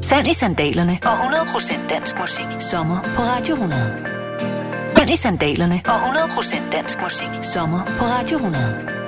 Sand i sandalerne og 100% dansk musik. Sommer på Radio 100. Sand i sandalerne og 100% dansk musik. Sommer på Radio 100.